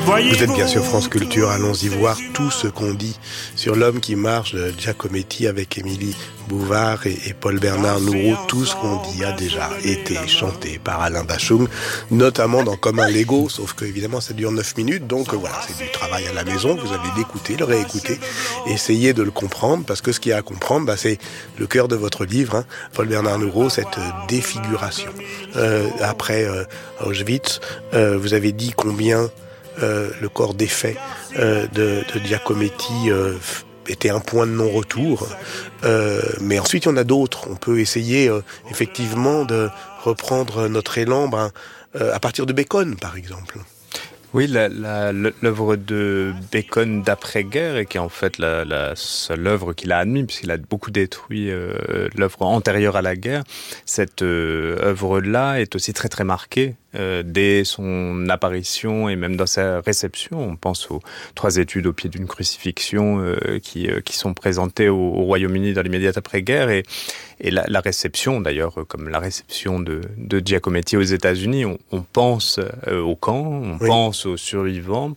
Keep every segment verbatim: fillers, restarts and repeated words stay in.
Vous êtes bien sur France Culture, allons-y voir tout ce qu'on dit sur L'homme qui marche de Giacometti avec Émilie Bouvard et, et Paul-Bernard Nourreau. Tout ce qu'on dit a déjà été chanté par Alain Bachung, notamment dans Comme un Lego, sauf que évidemment ça dure neuf minutes, donc voilà, c'est du travail à la maison, vous allez l'écouter, le réécouter, essayez de le comprendre, parce que ce qu'il y a à comprendre, bah, c'est le cœur de votre livre, hein, Paul-Bernard Nourreau, cette défiguration. Euh, après euh, Auschwitz, euh, vous avez dit combien Euh, le corps défait euh, de, de Giacometti euh, était un point de non-retour. Euh, mais ensuite, il y en a d'autres. On peut essayer euh, effectivement de reprendre notre élan ben, euh, à partir de Bacon, par exemple. Oui, la, la, l'œuvre de Bacon d'après-guerre, et qui est en fait la, la seule œuvre qu'il a admise, puisqu'il a beaucoup détruit euh, l'œuvre antérieure à la guerre. Cette euh, œuvre-là est aussi très très marquée euh, dès son apparition et même dans sa réception. On pense aux trois études au pied d'une crucifixion euh, qui, euh, qui sont présentées au, au Royaume-Uni dans l'immédiat après-guerre, et, et la, la réception, d'ailleurs, comme la réception de, de Giacometti aux États-Unis, on, on pense euh, au camp, on oui. pense aux survivants.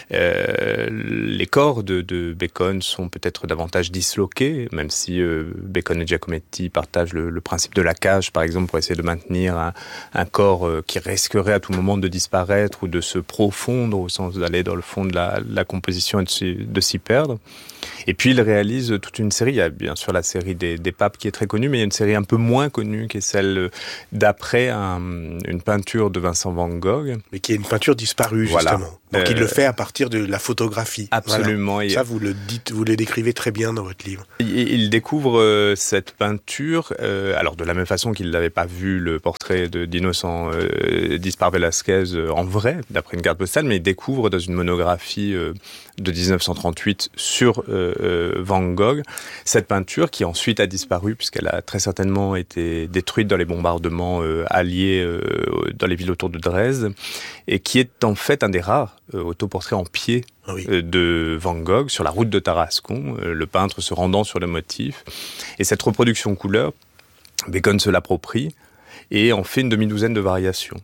Euh, les corps de, de Bacon sont peut-être davantage disloqués, même si euh, Bacon et Giacometti partagent le, le principe de la cage, par exemple, pour essayer de maintenir un, un corps euh, qui risquerait à tout moment de disparaître ou de se profondre, au sens d'aller dans le fond de la, la composition et de s'y, de s'y perdre. Et puis il réalise toute une série, il y a bien sûr la série des, des papes qui est très connue, mais il y a une série un peu moins connue qui est celle d'après un, une peinture de Vincent Van Gogh. Mais qui est une peinture disparue, voilà. justement. Donc euh, il le fait à partir de la photographie. Absolument. Voilà. Ça, vous le dites, vous le décrivez très bien dans votre livre. Il, il découvre euh, cette peinture, euh, alors de la même façon qu'il n'avait pas vu le portrait de, d'Innocent euh, Dispar Velasquez euh, en vrai, d'après une carte postale, mais il découvre dans une monographie euh, de dix-neuf cent trente-huit sur euh, euh, Van Gogh cette peinture qui ensuite a disparu puisqu'elle a très certainement été détruite dans les bombardements euh, alliés euh, dans les villes autour de Dresde, et qui est en fait un des rares euh, autoportraits en pied ah oui. euh, de Van Gogh sur la route de Tarascon, euh, le peintre se rendant sur le motif. Et cette reproduction couleur, Bacon se l'approprie et en fait une demi-douzaine de variations.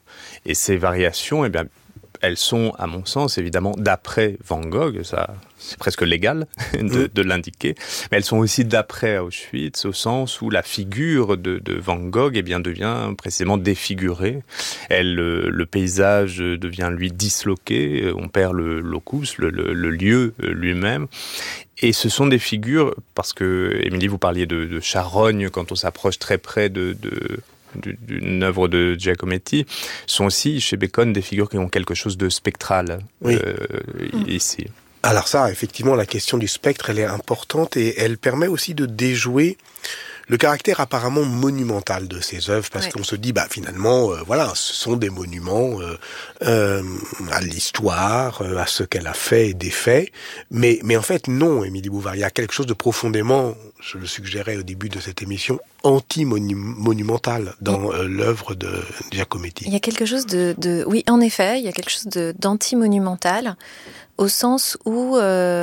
Et ces variations, eh bien, elles sont, à mon sens, évidemment, d'après Van Gogh, ça, c'est presque légal de, de l'indiquer, mais elles sont aussi d'après Auschwitz, au sens où la figure de, de Van Gogh eh bien, devient précisément défigurée. Elle, le, le paysage devient, lui, disloqué, on perd le locus, le, le, le lieu lui-même. Et ce sont des figures, parce que, Émilie, vous parliez de, de charogne quand on s'approche très près de... de d'une œuvre de Giacometti, sont aussi chez Bacon des figures qui ont quelque chose de spectral oui. euh, mmh. ici. Alors ça, effectivement, la question du spectre, elle est importante et elle permet aussi de déjouer le caractère apparemment monumental de ces œuvres, parce ouais. qu'on se dit, bah finalement, euh, voilà, ce sont des monuments euh, euh, à l'histoire, euh, à ce qu'elle a fait et défait, mais mais en fait non, Émilie Bouvard, il y a quelque chose de profondément, je le suggérais au début de cette émission, anti-monumental dans euh, l'œuvre de Giacometti. Il y a quelque chose de, de, oui, en effet, il y a quelque chose de d'anti-monumental, au sens où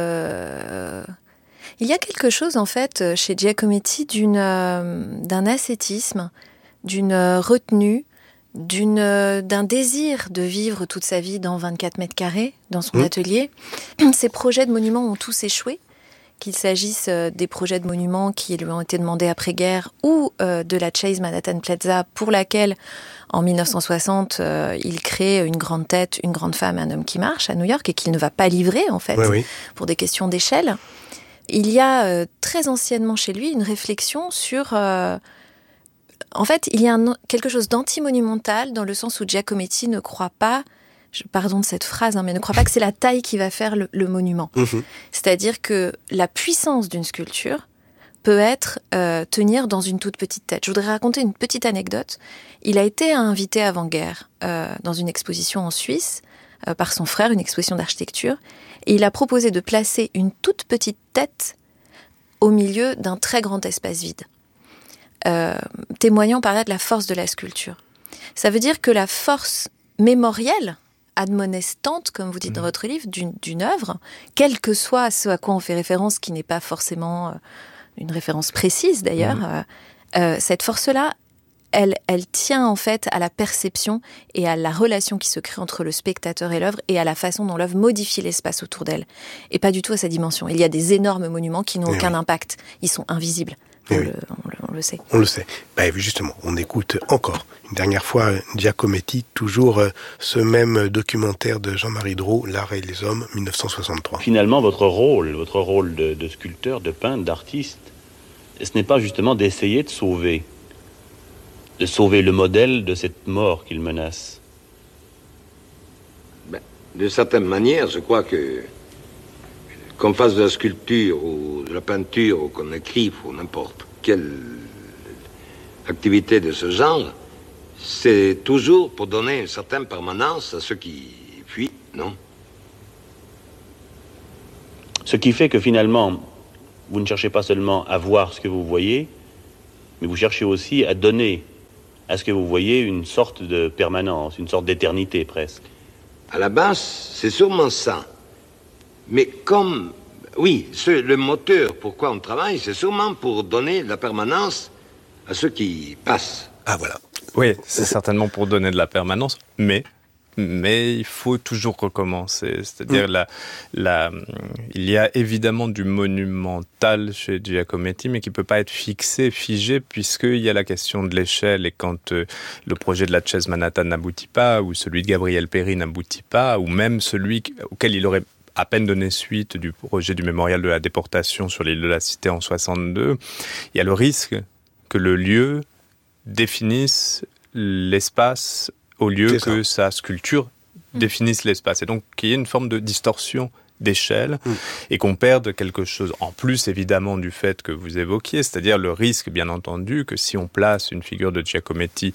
euh, il y a quelque chose, en fait, chez Giacometti d'une, euh, d'un ascétisme, d'une retenue, d'une, euh, d'un désir de vivre toute sa vie dans vingt-quatre mètres carrés, dans son mmh. atelier. Ces projets de monuments ont tous échoué, qu'il s'agisse euh, des projets de monuments qui lui ont été demandés après-guerre ou euh, de la Chase Manhattan Plaza, pour laquelle, en dix-neuf cent soixante, euh, il crée une grande tête, une grande femme, un homme qui marche à New York, et qu'il ne va pas livrer, en fait, oui, oui. pour des questions d'échelle. Il y a euh, très anciennement chez lui une réflexion sur... Euh, en fait, il y a un, quelque chose d'anti-monumental dans le sens où Giacometti ne croit pas, je, pardon de cette phrase, hein, mais ne croit pas que c'est la taille qui va faire le, le monument. Mmh. C'est-à-dire que la puissance d'une sculpture peut être euh, tenir dans une toute petite tête. Je voudrais raconter une petite anecdote. Il a été invité avant-guerre euh, dans une exposition en Suisse euh, par son frère, une exposition d'architecture, et il a proposé de placer une toute petite tête au milieu d'un très grand espace vide, euh, témoignant par là de la force de la sculpture. Ça veut dire que la force mémorielle, admonestante, comme vous dites mmh. dans votre livre, d'une, d'une œuvre, quel que soit ce à quoi on fait référence, qui n'est pas forcément euh, une référence précise d'ailleurs, mmh. euh, euh, cette force-là, elle, elle tient en fait à la perception et à la relation qui se crée entre le spectateur et l'œuvre et à la façon dont l'œuvre modifie l'espace autour d'elle. Et pas du tout à sa dimension. Il y a des énormes monuments qui n'ont et aucun oui. impact. Ils sont invisibles. On, oui. le, on, le, on le sait. On le sait. Bah, justement, on écoute encore une dernière fois Giacometti, toujours euh, ce même documentaire de Jean-Marie Drault, L'art et les hommes, dix-neuf cent soixante-trois. Finalement, votre rôle, votre rôle de, de sculpteur, de peintre, d'artiste, ce n'est pas justement d'essayer de sauver, de sauver le modèle de cette mort qu'il menace. Ben, de certaine manière, je crois que qu'on fasse de la sculpture ou de la peinture ou qu'on écrive ou n'importe quelle activité de ce genre, c'est toujours pour donner une certaine permanence à ceux qui fuient, non? Ce qui fait que finalement, vous ne cherchez pas seulement à voir ce que vous voyez, mais vous cherchez aussi à donner à ce que vous voyez une sorte de permanence, une sorte d'éternité presque. À la base, c'est sûrement ça. Mais comme, oui, ce, le moteur, pourquoi on travaille, c'est sûrement pour donner la permanence à ceux qui passent. Ah voilà. Oui, c'est certainement pour donner de la permanence, mais, mais il faut toujours recommencer. C'est-à-dire, mmh. la, la, il y a évidemment du monumental chez Giacometti, mais qui ne peut pas être fixé, figé, puisqu'il y a la question de l'échelle. Et quand euh, le projet de la Chase Manhattan n'aboutit pas, ou celui de Gabriel Péri n'aboutit pas, ou même celui auquel il aurait à peine donné suite du projet du mémorial de la déportation sur l'île de la Cité en soixante-deux, il y a le risque que le lieu définisse l'espace au lieu C'est que ça. sa sculpture mmh. définisse l'espace. Et donc qu'il y ait une forme de distorsion d'échelle mmh. et qu'on perde quelque chose, en plus évidemment du fait que vous évoquiez, c'est-à-dire le risque bien entendu que si on place une figure de Giacometti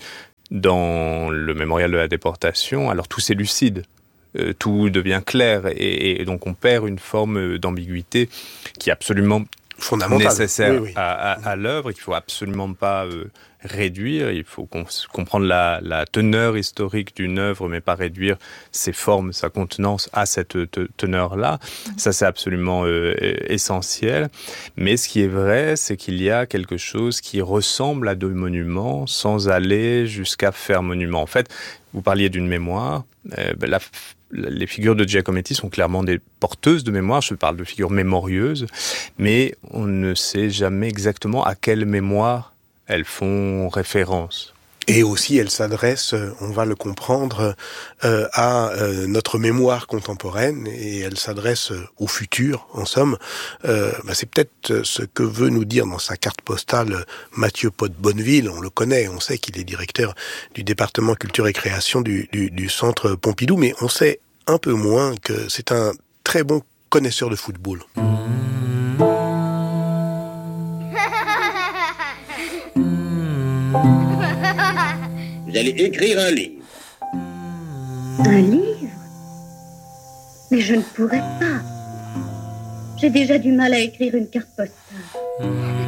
dans le mémorial de la déportation, alors tout s'élucide. Euh, tout devient clair et, et donc on perd une forme d'ambiguïté qui est absolument fondamentale, nécessaire oui, oui. À, à, à l'œuvre et qu'il ne faut absolument pas euh, réduire. Il faut comprendre la, la teneur historique d'une œuvre, mais pas réduire ses formes, sa contenance à cette te- teneur-là. Ça, c'est absolument euh, essentiel. Mais ce qui est vrai, c'est qu'il y a quelque chose qui ressemble à deux monuments sans aller jusqu'à faire monument. En fait, vous parliez d'une mémoire. Euh, ben la, les figures de Giacometti sont clairement des porteuses de mémoire. Je parle de figures mémorieuses, mais on ne sait jamais exactement à quelle mémoire elles font référence. Et aussi, elles s'adressent, on va le comprendre, euh, à euh, notre mémoire contemporaine, et elles s'adressent au futur, en somme. Euh, bah c'est peut-être ce que veut nous dire dans sa carte postale Mathieu Pot-Bonneville. On le connaît, on sait qu'il est directeur du département culture et création du, du, du centre Pompidou, mais on sait un peu moins que c'est un très bon connaisseur de football. Vous allez écrire un livre. Un livre? Mais je ne pourrais pas. J'ai déjà du mal à écrire une carte postale.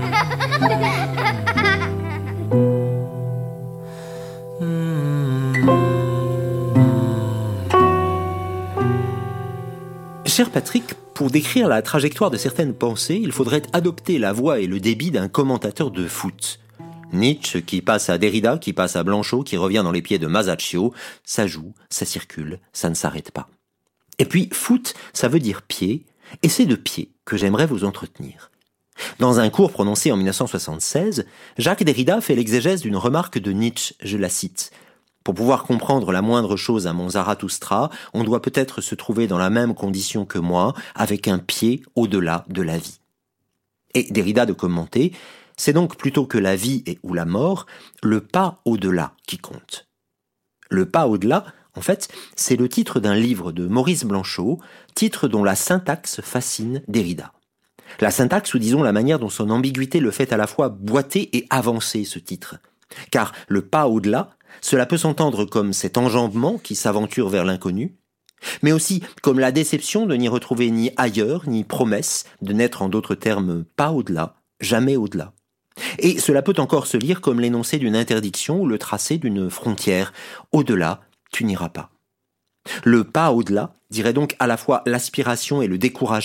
Cher Patrick, pour décrire la trajectoire de certaines pensées, il faudrait adopter la voix et le débit d'un commentateur de foot. Nietzsche qui passe à Derrida, qui passe à Blanchot, qui revient dans les pieds de Masaccio, ça joue, ça circule, ça ne s'arrête pas. Et puis, foot, ça veut dire pied, et c'est de pied que j'aimerais vous entretenir. Dans un cours prononcé en dix-neuf cent soixante-seize, Jacques Derrida fait l'exégèse d'une remarque de Nietzsche, je la cite. Pour pouvoir comprendre la moindre chose à mon Zarathustra, on doit peut-être se trouver dans la même condition que moi, avec un pied au-delà de la vie. Et Derrida de commenter, c'est donc plutôt que la vie et ou la mort, le pas au-delà qui compte. Le pas au-delà, en fait, c'est le titre d'un livre de Maurice Blanchot, titre dont la syntaxe fascine Derrida. La syntaxe, ou disons la manière dont son ambiguïté le fait à la fois boiter et avancer ce titre. Car le pas au-delà, cela peut s'entendre comme cet enjambement qui s'aventure vers l'inconnu, mais aussi comme la déception de n'y retrouver ni ailleurs, ni promesse de n'être en d'autres termes pas au-delà, jamais au-delà. Et cela peut encore se lire comme l'énoncé d'une interdiction ou le tracé d'une frontière. Au-delà, tu n'iras pas. Le pas au-delà dirait donc à la fois l'aspiration et le découragement,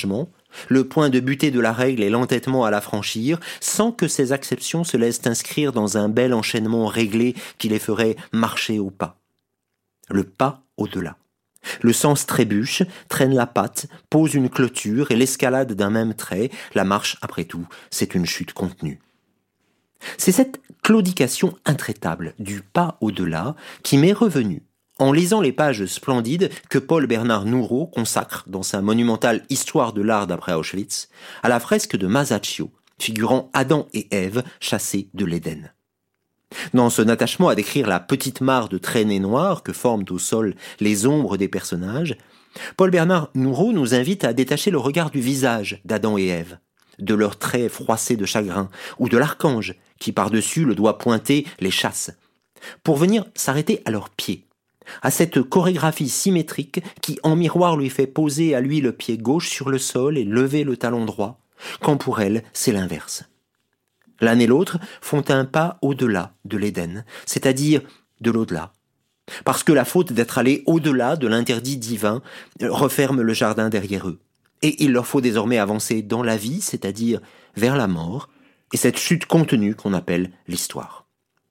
le point de butée de la règle est l'entêtement à la franchir, sans que ces acceptions se laissent inscrire dans un bel enchaînement réglé qui les ferait marcher au pas. Le pas au-delà. Le sens trébuche, traîne la patte, pose une clôture et l'escalade d'un même trait, la marche, après tout, c'est une chute contenue. C'est cette claudication intraitable du pas au-delà qui m'est revenue en lisant les pages splendides que Paul Bernard Nourreau consacre dans sa monumentale Histoire de l'art d'après Auschwitz à la fresque de Masaccio, figurant Adam et Ève chassés de l'Éden. Dans son attachement à décrire la petite mare de traînées noires que forment au sol les ombres des personnages, Paul Bernard Nourreau nous invite à détacher le regard du visage d'Adam et Ève, de leurs traits froissés de chagrin, ou de l'archange qui par-dessus le doigt pointé les chasse, pour venir s'arrêter à leurs pieds, à cette chorégraphie symétrique qui en miroir lui fait poser à lui le pied gauche sur le sol et lever le talon droit, quand pour elle c'est l'inverse. L'un et l'autre font un pas au-delà de l'Éden, c'est-à-dire de l'au-delà. Parce que la faute d'être allé au-delà de l'interdit divin referme le jardin derrière eux. Et il leur faut désormais avancer dans la vie, c'est-à-dire vers la mort, et cette chute contenue qu'on appelle l'histoire.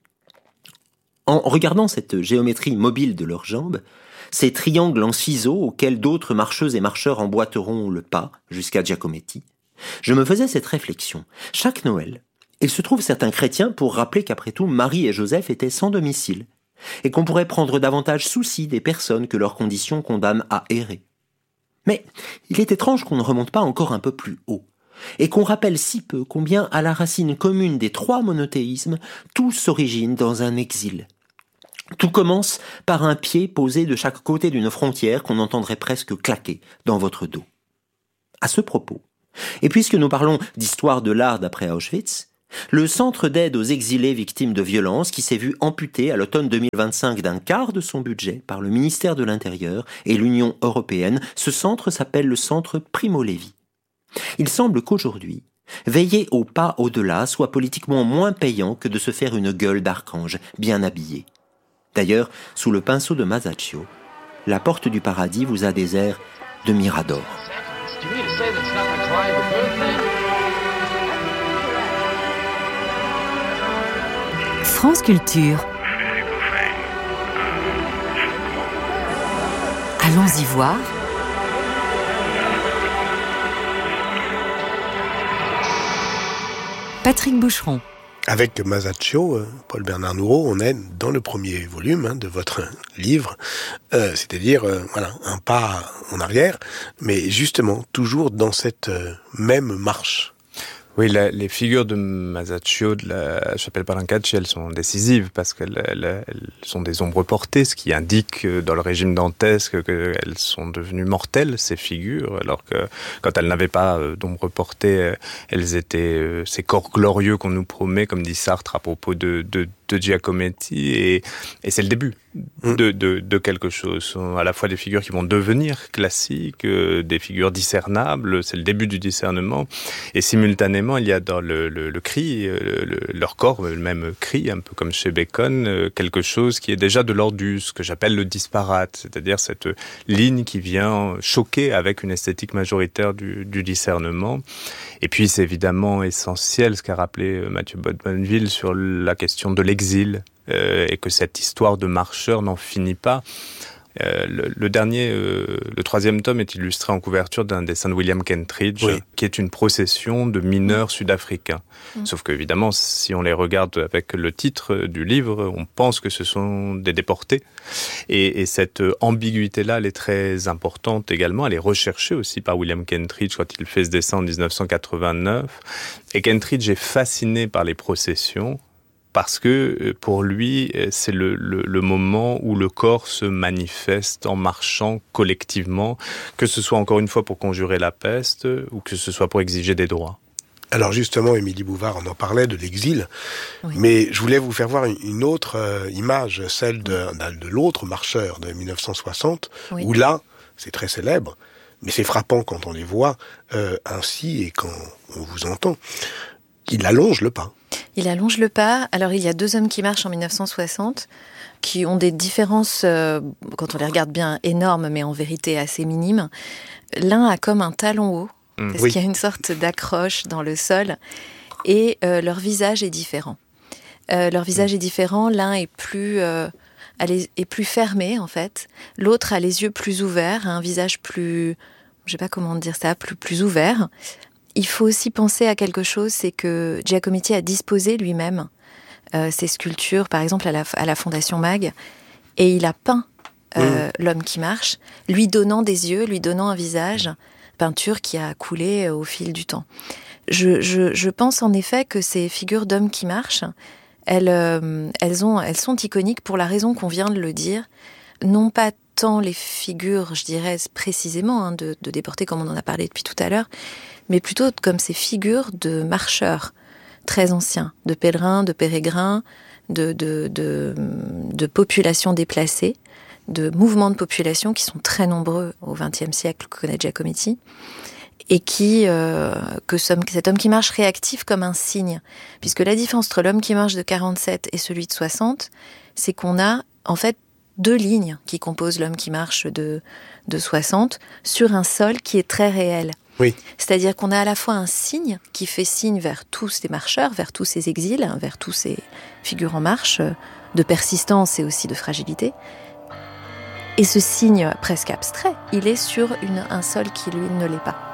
En regardant cette géométrie mobile de leurs jambes, ces triangles en ciseaux auxquels d'autres marcheuses et marcheurs emboîteront le pas jusqu'à Giacometti, je me faisais cette réflexion. Chaque Noël, il se trouve certains chrétiens pour rappeler qu'après tout, Marie et Joseph étaient sans domicile, et qu'on pourrait prendre davantage souci des personnes que leurs conditions condamnent à errer. Mais il est étrange qu'on ne remonte pas encore un peu plus haut, et qu'on rappelle si peu combien, à la racine commune des trois monothéismes, tout s'origine dans un exil. Tout commence par un pied posé de chaque côté d'une frontière qu'on entendrait presque claquer dans votre dos. À ce propos, et puisque nous parlons d'histoire de l'art d'après Auschwitz, le centre d'aide aux exilés victimes de violences qui s'est vu amputé à l'automne deux mille vingt-cinq d'un quart de son budget par le ministère de l'Intérieur et l'Union européenne, ce centre s'appelle le centre Primo Levi. Il semble qu'aujourd'hui, veiller au pas au-delà soit politiquement moins payant que de se faire une gueule d'archange bien habillée. D'ailleurs, sous le pinceau de Masaccio, la porte du paradis vous a des airs de Mirador. France Culture. Allons-y voir. Patrick Boucheron. Avec Masaccio, Paul Bernard Nourreau, on est dans le premier volume hein, de votre livre, euh, c'est-à-dire euh, voilà, un pas en arrière, mais justement toujours dans cette euh, même marche. Oui, la, les figures de Masaccio, de la chapelle Brancacci, elles sont décisives parce qu'elles elles, elles sont des ombres portées, ce qui indique dans le régime dantesque qu'elles sont devenues mortelles, ces figures, alors que quand elles n'avaient pas d'ombres portées, elles étaient ces corps glorieux qu'on nous promet, comme dit Sartre à propos de, de, de Giacometti, et, et c'est le début de, de, de quelque chose. Ce sont à la fois des figures qui vont devenir classiques, des figures discernables, c'est le début du discernement, et simultanément, il y a dans le, le, le cri, le, le, leur corps, le même cri, un peu comme chez Bacon, quelque chose qui est déjà de l'ordre du, ce que j'appelle le disparate, c'est-à-dire cette ligne qui vient choquer avec une esthétique majoritaire du, du discernement. Et puis, c'est évidemment essentiel ce qu'a rappelé Mathieu Bodmanville sur la question de l'exil, euh, et que cette histoire de marcheurs n'en finit pas. Euh, le, le dernier, euh, le troisième tome est illustré en couverture d'un dessin de William Kentridge, oui, qui est une procession de mineurs sud-africains. Mmh. Sauf que, évidemment, si on les regarde avec le titre du livre, on pense que ce sont des déportés. Et, et cette ambiguïté-là, elle est très importante également. Elle est recherchée aussi par William Kentridge quand il fait ce dessin en dix-neuf cent quatre-vingt-neuf. Et Kentridge est fasciné par les processions, parce que pour lui, c'est le, le, le moment où le corps se manifeste en marchant collectivement, que ce soit encore une fois pour conjurer la peste ou que ce soit pour exiger des droits. Alors justement, Émilie Bouvard, on en parlait de l'exil, oui, mais je voulais vous faire voir une autre euh, image, celle de, de l'autre marcheur de mille neuf cent soixante, oui, où là, c'est très célèbre, mais c'est frappant quand on les voit euh, ainsi et quand on vous entend. Il allonge le pas. Il allonge le pas. Alors, il y a deux hommes qui marchent en mille neuf cent soixante, qui ont des différences, euh, quand on les regarde bien, énormes, mais en vérité assez minimes. L'un a comme un talon haut, Mmh. Parce Oui. qu'il y a une sorte d'accroche dans le sol. Et euh, leur visage est différent. Euh, leur visage est différent. L'un est plus, euh, est plus fermé, en fait. L'autre a les yeux plus ouverts, a un visage plus... Je ne sais pas comment dire ça, plus, plus ouvert. Il faut aussi penser à quelque chose, c'est que Giacometti a disposé lui-même euh, ses sculptures, par exemple à la, à la Fondation Mag, et il a peint euh, mmh. l'homme qui marche, lui donnant des yeux, lui donnant un visage, peinture qui a coulé au fil du temps. Je, je, je pense en effet que ces figures d'hommes qui marchent, elles, euh, elles, ont, elles sont iconiques pour la raison qu'on vient de le dire, non pas tant les figures, je dirais précisément, hein, de, de déportés comme on en a parlé depuis tout à l'heure, mais plutôt comme ces figures de marcheurs très anciens, de pèlerins, de pérégrins, de, de, de, de populations déplacées, de mouvements de population qui sont très nombreux au vingtième siècle, que connaît Giacometti, et qui, euh, que cet homme qui marche réactive comme un signe. Puisque la différence entre l'homme qui marche de quarante-sept et celui de soixante, c'est qu'on a en fait deux lignes qui composent l'homme qui marche de, de soixante sur un sol qui est très réel. Oui. C'est-à-dire qu'on a à la fois un signe qui fait signe vers tous ces marcheurs, vers tous ces exils, vers tous ces figures en marche, de persistance et aussi de fragilité. Et ce signe presque abstrait, il est sur une, un sol qui, lui, ne l'est pas.